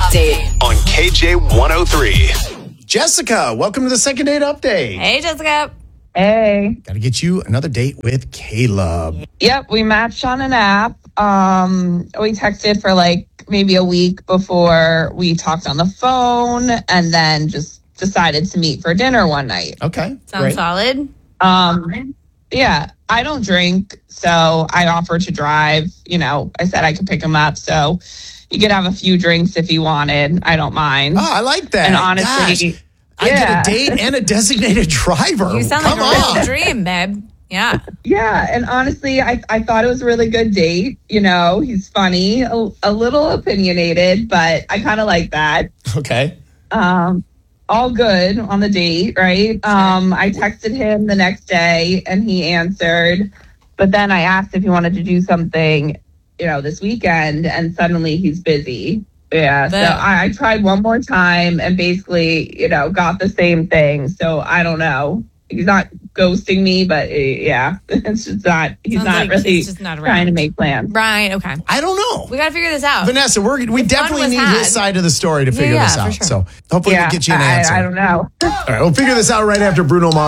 update on KJ103. Jessica, welcome to the second date update. Hey, Jessica. Hey. Got to get you another date with Caleb. Yep, we matched on an app. We texted for like maybe a week before we talked on the phone, and then just decided to meet for dinner one night. Okay. Sounds great. solid. Yeah, I don't drink, so I offered to drive. I said I could pick him up, so you could have a few drinks if you wanted. I don't mind. Oh, I like that. And honestly, Gosh, I get a date and a designated driver. You sound Come like a real on. dream, babe. Yeah. Yeah, and honestly, I thought it was a really good date. He's funny, a little opinionated, but I kind of like that. Okay. All good on the date, right? I texted him the next day and he answered, but then I asked if he wanted to do something, this weekend, and suddenly he's busy. Yeah, so I tried one more time and basically, got the same thing. So I don't know. He's not ghosting me, but yeah, it's just not. He's Sounds not like really he's just not trying to around. make plans. Right. Okay. I don't know. We got to figure this out. Vanessa, we definitely was need had. his side of the story to figure Yeah, this for out. sure. So hopefully we'll get you an answer. I don't know. All right, we'll figure this out right after Bruno Mars.